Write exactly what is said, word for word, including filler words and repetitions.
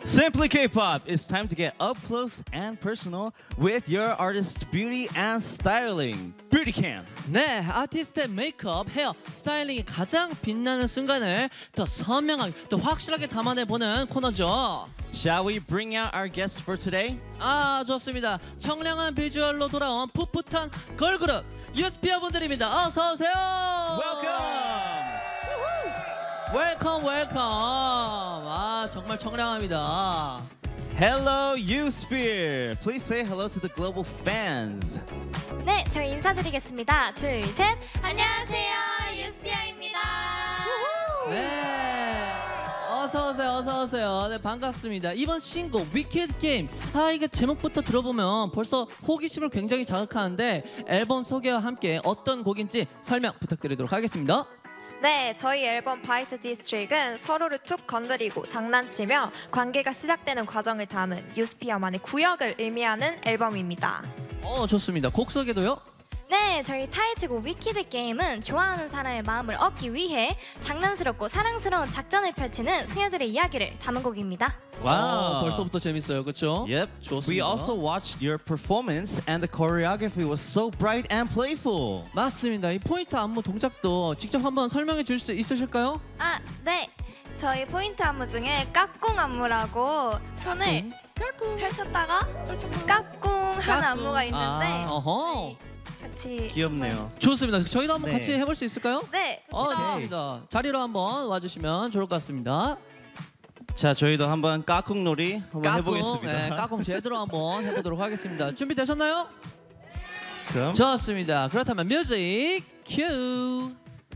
Simply K-pop, it's time to get up close and personal with your artist's beauty and styling. Beauty Cam. 네, 아티스트의 메이크업, 헤어, 스타일링이 가장 빛나는 순간을 더 선명하게, 더 확실하게 담아내보는 코너죠. Shall we bring out our guests for today? 아, 좋습니다. 청량한 비주얼로 돌아온 풋풋한 걸그룹 유스피아 분들입니다. 어서 오세요. Welcome. 웰컴 웰컴. 아, 정말 청량합니다. Hello, U-Sphere. Please say hello to the global fans. 네, 저희 인사드리겠습니다. 둘, 셋. 안녕하세요, 유스피아입니다. 네, 어서 오세요, 어서 오세요. 네, 반갑습니다. 이번 신곡 위키드 게임. 아, 이게 제목부터 들어보면 벌써 호기심을 굉장히 자극하는데 앨범 소개와 함께 어떤 곡인지 설명 부탁드리도록 하겠습니다. 네, 저희 앨범 바이트 디스트릭은 서로를 툭 건드리고 장난치며 관계가 시작되는 과정을 담은 유스피아만의 구역을 의미하는 앨범입니다. 어, 좋습니다. 곡 소개도요? 네, 저희 타이틀곡 위키드 게임은 좋아하는 사람의 마음을 얻기 위해 장난스럽고 사랑스러운 작전을 펼치는 수녀들의 이야기를 담은 곡입니다. 와, 벌써부터 재밌어요, 그렇죠? Yep. 좋습니다. We also watched your performance and the choreography was so bright and playful. 맞습니다. 이 포인트 안무 동작도 직접 한번 설명해 줄 수 있으실까요? 아, 네. 저희 포인트 안무 중에 까꿍 안무라고 손을 펼쳤다가 까꿍 하는 안무가 있는데 아, 어허. 같이 귀엽네요. 좋습니다. 저희도 한번 네. 같이 해볼 수 있을까요? 네, 어, 좋습니다. 좋습니다. 자리로 한번 와주시면 좋을 것 같습니다. 자, 저희도 한번 까꿍놀이 한번 해보겠습니다. 네, 까꿍 제대로 한번 해보도록 하겠습니다. 준비되셨나요? 그럼 좋습니다. 그렇다면 뮤직 큐.